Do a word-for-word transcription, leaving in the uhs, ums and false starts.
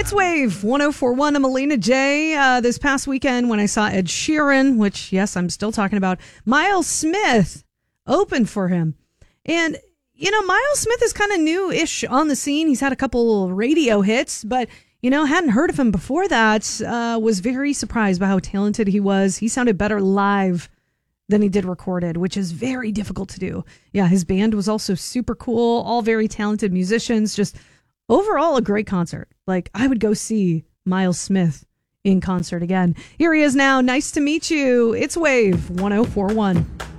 It's Wave one oh four point one. I'm Alina J. Uh, this past weekend when I saw Ed Sheeran, which, yes, I'm still talking about, Miles Smith opened for him. And, you know, Miles Smith is kind of new-ish on the scene. He's had a couple radio hits, but, you know, hadn't heard of him before that. Uh, was very surprised by how talented he was. He sounded better live than he did recorded, which is very difficult to do. Yeah, his band was also super cool. All very talented musicians. Just overall, a great concert. Like, I would go see Miles Smith in concert again. Here he is now. Nice to meet you. It's Wave one oh four point one.